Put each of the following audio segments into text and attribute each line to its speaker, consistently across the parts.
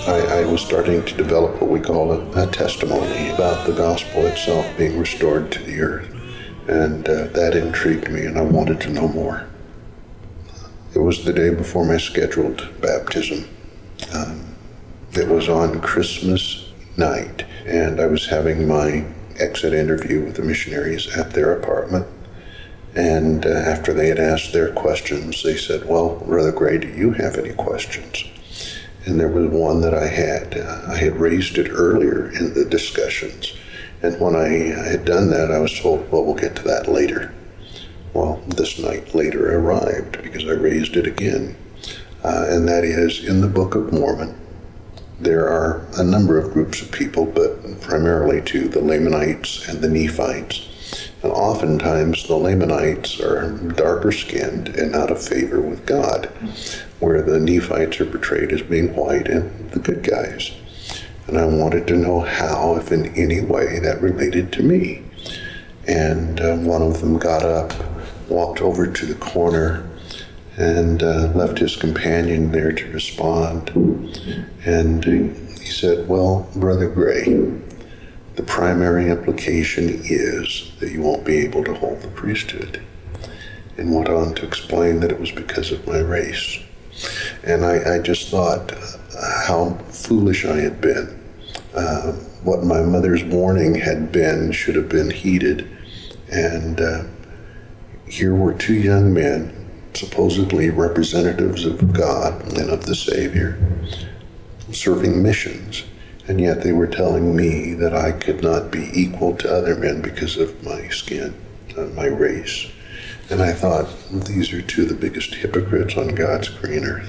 Speaker 1: I was starting to develop what we call a testimony about the gospel itself being restored to the earth. And that intrigued me, and I wanted to know more. It was the day before my scheduled baptism. It was on Christmas night, and I was having my exit interview with the missionaries at their apartment. And after they had asked their questions, they said, "Well, Brother Gray, do you have any questions?" And there was one that I had. I had raised it earlier in the discussions. And when I had done that, I was told, "Well, we'll get to that later." Well, this night later arrived because I raised it again. And that is, in the Book of Mormon, there are a number of groups of people, but primarily two, the Lamanites and the Nephites. And oftentimes the Lamanites are darker skinned and out of favor with God, where the Nephites are portrayed as being white and the good guys. And I wanted to know how, if in any way, that related to me. And one of them got up, walked over to the corner, and left his companion there to respond. And he said, "Well, Brother Gray, the primary implication is that you won't be able to hold the priesthood." And went on to explain that it was because of my race. And I just thought how foolish I had been. What my mother's warning had been should have been heeded. And here were two young men, supposedly representatives of God and of the Savior, serving missions. And yet they were telling me that I could not be equal to other men because of my skin, my race. And I thought, these are two of the biggest hypocrites on God's green earth.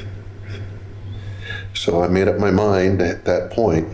Speaker 1: So I made up my mind at that point.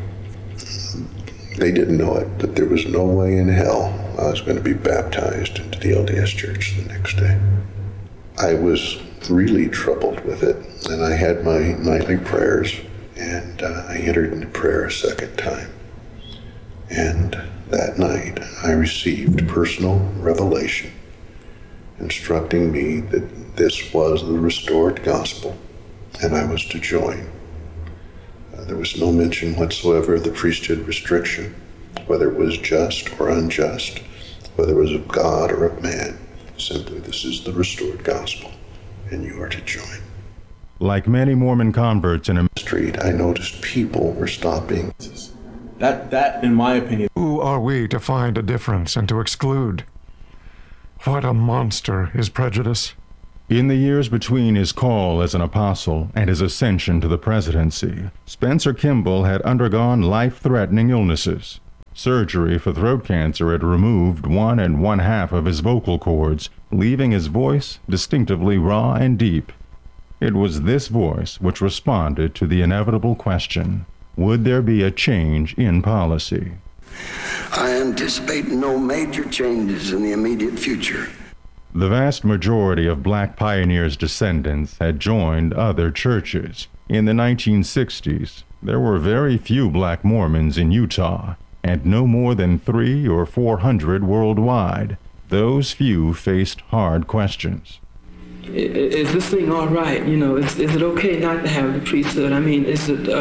Speaker 1: They didn't know it, but there was no way in hell I was going to be baptized into the LDS Church the next day. I was really troubled with it, and I had my nightly prayers, and I entered into prayer a second time. And that night, I received personal revelation instructing me that this was the restored gospel, and I was to join. There was no mention whatsoever of the priesthood restriction, whether it was just or unjust, whether it was of God or of man. Simply, this is the restored gospel, and you are to join.
Speaker 2: Like many Mormon converts in a
Speaker 1: street, I noticed people were stopping.
Speaker 3: That, in my opinion.
Speaker 4: Who are we to find a difference and to exclude? What a monster is prejudice.
Speaker 2: In the years between his call as an apostle and his ascension to the presidency, Spencer Kimball had undergone life-threatening illnesses. Surgery for throat cancer had removed 1 1/2 of his vocal cords, leaving his voice distinctively raw and deep. It was this voice which responded to the inevitable question, would there be a change in policy?
Speaker 5: I anticipate no major changes in the immediate future.
Speaker 2: The vast majority of Black pioneers' descendants had joined other churches. In the 1960s, there were very few Black Mormons in Utah, and no more than 300 or 400 worldwide. Those few faced hard questions.
Speaker 6: Is this thing all right? You know, is it okay not to have the priesthood? I mean, is it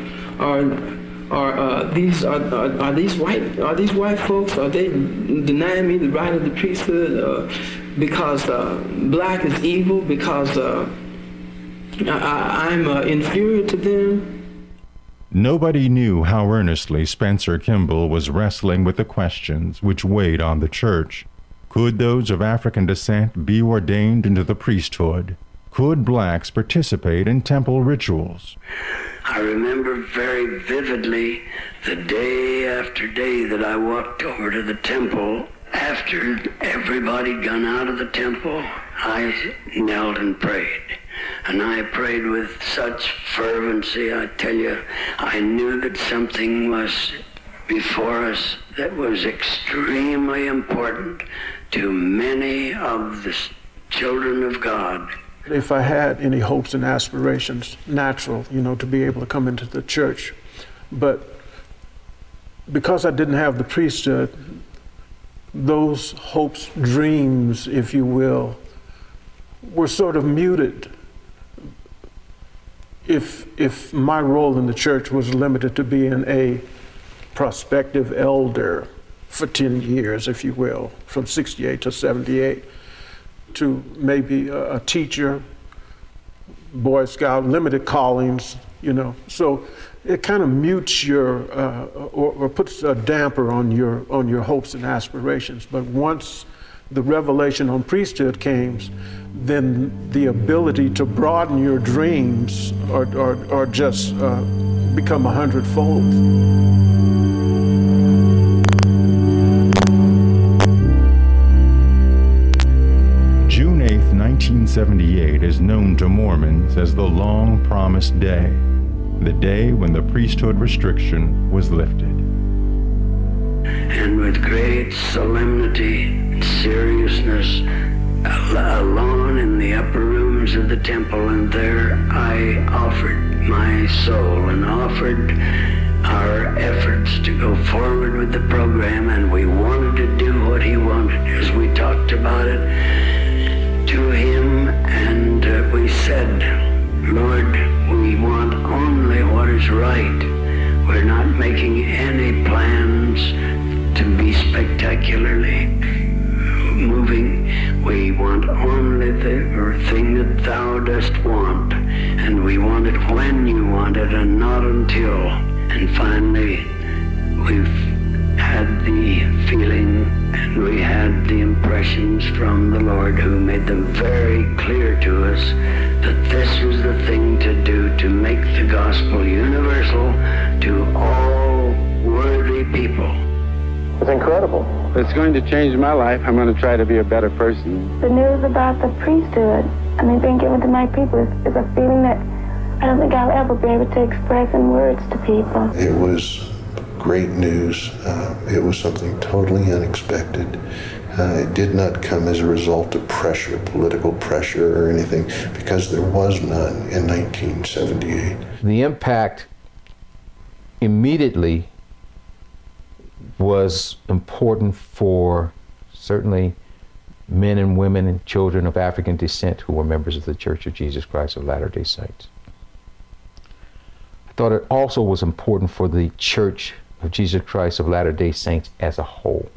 Speaker 6: are these white folks? Are they denying me the right of the priesthood because Black is evil? Because I'm inferior to them?
Speaker 2: Nobody knew how earnestly Spencer Kimball was wrestling with the questions which weighed on the church. Could those of African descent be ordained into the priesthood? Could Blacks participate in temple rituals?
Speaker 5: I remember very vividly the day after day that I walked over to the temple. After everybody had gone out of the temple, I knelt and prayed. And I prayed with such fervency, I tell you, I knew that something was before us that was extremely important to many of the children of God.
Speaker 7: If I had any hopes and aspirations, natural, to be able to come into the church. But because I didn't have the priesthood, those hopes, dreams, if you will, were sort of muted. if my role in the church was limited to being a prospective elder for 10 years, if you will, from 68 to 78, to maybe a teacher, Boy Scout, limited callings, so it kind of mutes your or puts a damper on your hopes and aspirations. But once the revelation on priesthood came, then the ability to broaden your dreams or just become 100-fold.
Speaker 2: June 8th, 1978 is known to Mormons as the long-promised day, the day when the priesthood restriction was lifted.
Speaker 5: And with great solemnity and seriousness, alone in the upper rooms of the temple, and there I offered my soul and offered our efforts to go forward with the program, and we wanted to do what he wanted as we talked about it to him, and we said, Lord, we want only what is right. We're not making any plans to be spectacularly moving. We want only the thing that thou dost want, and we want it when you want it and not until. And finally, we've had the feeling and we had the impressions from the Lord, who made them very clear to us that this was the thing to do, to make the gospel universal to all worthy people.
Speaker 8: It's incredible. It's going to change my life. I'm going to try to be a better person.
Speaker 9: The news about the priesthood, being given to my people is a feeling that I don't think I'll ever be able to express in words to people.
Speaker 1: It was great news. It was something totally unexpected. It did not come as a result of pressure, political pressure or anything, because there was none in 1978.
Speaker 10: The impact immediately was important for certainly men and women and children of African descent who were members of the Church of Jesus Christ of Latter-day Saints. I thought it also was important for the Church of Jesus Christ of Latter-day Saints as a whole.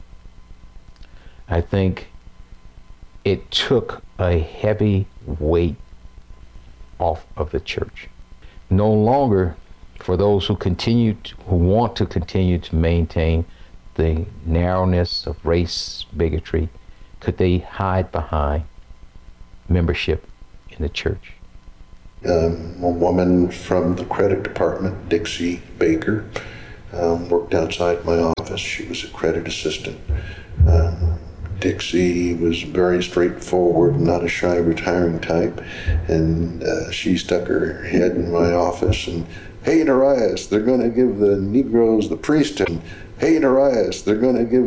Speaker 10: I think it took a heavy weight off of the church. No longer, for those who want to continue to maintain the narrowness of race bigotry, could they hide behind membership in the church.
Speaker 1: A woman from the credit department, Dixie Baker, worked outside my office. She was a credit assistant. Dixie was very straightforward, not a shy, retiring type, and she stuck her head in my office and, "Hey, Darius, they're going to give the Negroes the priesthood. Hey, Darius, they're going to give